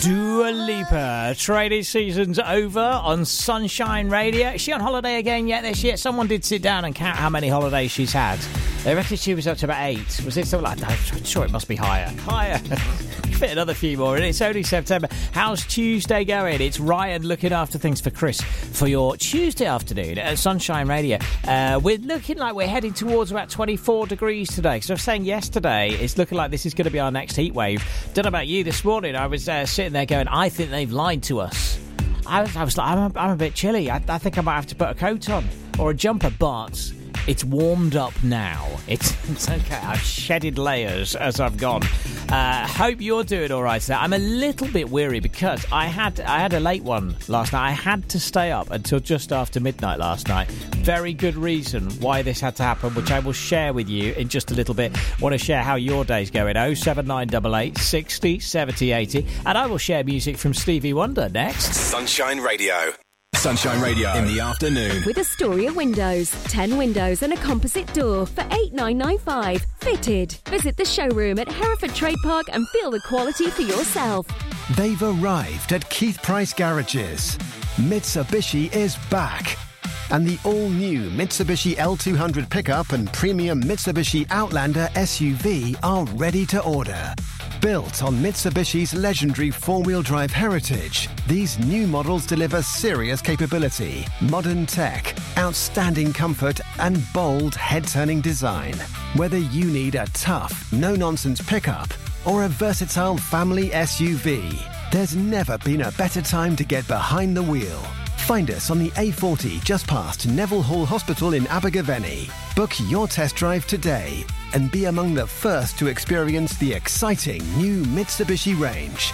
Dua Lipa. Trading season's over on Sunshine Radio. Is she on holiday again yet this year? Someone did sit down and count how many holidays she's had. They reckon she was up to about 8. Was it something like that? I'm sure it must be higher. Fit another few more in. It's only September. How's Tuesday going? It's Ryan looking after things for Chris for your Tuesday afternoon at Sunshine Radio. We're looking like we're heading towards about 24 degrees today. So I was saying yesterday, it's looking like this is going to be our next heat wave. Don't know about you. This morning I was sitting there going, I think they've lied to us. I was like, I'm a bit chilly. I think I might have to put a coat on or a jumper, but it's warmed up now. It's okay. I've shedded layers as I've gone. Hope you're doing all right today. I'm a little bit weary because I had a late one last night. I had to stay up until just after midnight last night. Very good reason why this had to happen, which I will share with you in just a little bit. Want to share how your day's going? 07988 60 70 80. And I will share music from Stevie Wonder next. Sunshine Radio. Sunshine Radio in the afternoon. With Astoria Windows. 10 windows and a composite door for $8,995. Fitted. Visit the showroom at Hereford Trade Park and feel the quality for yourself. They've arrived at Keith Price Garages. Mitsubishi is back. And the all-new Mitsubishi L200 pickup and premium Mitsubishi Outlander SUV are ready to order. Built on Mitsubishi's legendary four-wheel drive heritage, these new models deliver serious capability, modern tech, outstanding comfort, and bold head-turning design. Whether you need a tough, no-nonsense pickup or a versatile family SUV, there's never been a better time to get behind the wheel. Find us on the A40 just past Neville Hall Hospital in Abergavenny. Book your test drive today and be among the first to experience the exciting new Mitsubishi range.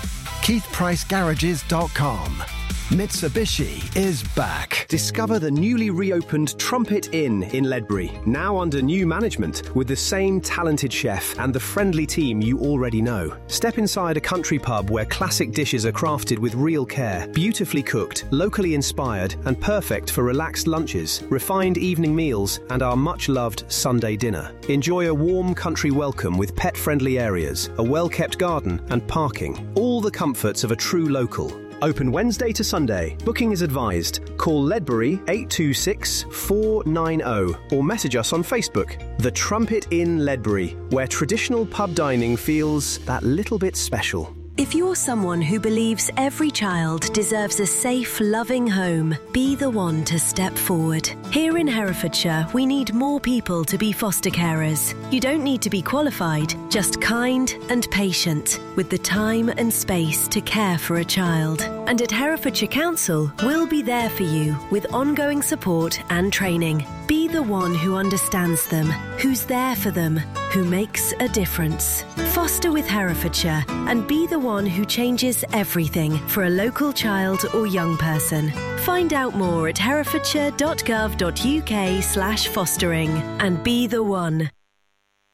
KeithPriceGarages.com. Mitsubishi is back. Discover the newly reopened Trumpet Inn in Ledbury, now under new management with the same talented chef and the friendly team you already know. Step inside a country pub where classic dishes are crafted with real care, beautifully cooked, locally inspired, and perfect for relaxed lunches, refined evening meals, and our much-loved Sunday dinner. Enjoy a warm country welcome with pet-friendly areas, a well-kept garden, and parking. All the comforts of a true local. Open Wednesday to Sunday. Booking is advised. Call Ledbury 826 490 or message us on Facebook. The Trumpet Inn Ledbury, where traditional pub dining feels that little bit special. If you're someone who believes every child deserves a safe, loving home, be the one to step forward. Here in Herefordshire, we need more people to be foster carers. You don't need to be qualified, just kind and patient, with the time and space to care for a child. And at Herefordshire Council, we'll be there for you with ongoing support and training. Be the one who understands them, who's there for them, who makes a difference. Foster with Herefordshire and be the one who changes everything for a local child or young person. Find out more at herefordshire.gov.uk/fostering and be the one.